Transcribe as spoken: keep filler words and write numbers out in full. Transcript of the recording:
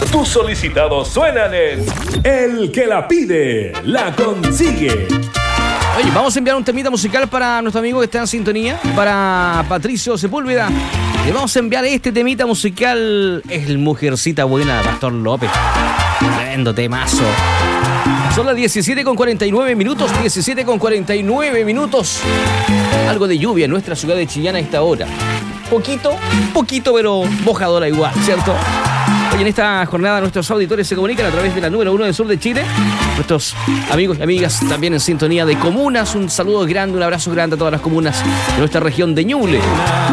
Tus solicitados suenan en El que la pide, la consigue. Oye, vamos a enviar un temita musical para nuestro amigo que está en sintonía, para Patricio Sepúlveda. Le vamos a enviar este temita musical, es el Mujercita Buena de Pastor López. Tremendo temazo. Son las diecisiete con cuarenta y nueve minutos, diecisiete con cuarenta y nueve minutos. Algo de lluvia en nuestra ciudad de Chillán a esta hora. Poquito, poquito, pero mojadora igual, ¿cierto? Hoy en esta jornada nuestros auditores se comunican a través de la número uno del sur de Chile. Nuestros amigos y amigas también en sintonía de comunas. Un saludo grande, un abrazo grande a todas las comunas de nuestra región de Ñuble.